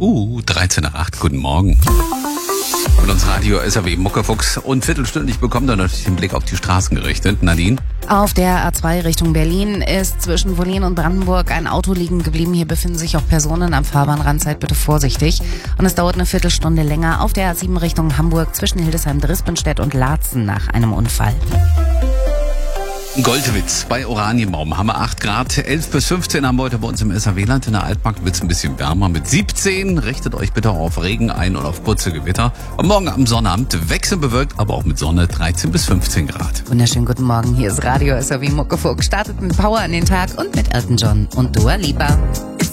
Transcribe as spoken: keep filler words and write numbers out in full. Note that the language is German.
Uh, dreizehn nach acht, guten Morgen. Und uns Radio S R W Muckefuchs und viertelstündlich bekommt er natürlich den Blick auf die Straßen gerichtet. Nadine? Auf der A zwei Richtung Berlin ist zwischen Wohlen und Brandenburg ein Auto liegen geblieben. Hier befinden sich auch Personen am Fahrbahnrand. Seid bitte vorsichtig. Und es dauert eine Viertelstunde länger auf der A sieben Richtung Hamburg zwischen Hildesheim-Drispenstedt und Laatzen nach einem Unfall. Goldwitz bei Oranienbaum haben wir acht Grad, elf bis fünfzehn haben wir heute bei uns im S R W-Land. In der Altmark wird es ein bisschen wärmer mit siebzehn. Richtet euch bitte auch auf Regen ein und auf kurze Gewitter. Und morgen am Sonnabend wechselnd bewölkt, aber auch mit Sonne dreizehn bis fünfzehn Grad. Wunderschönen guten Morgen, hier ist Radio S R W Muckefuchs. Startet mit Power in den Tag und mit Elton John und Dua Lipa.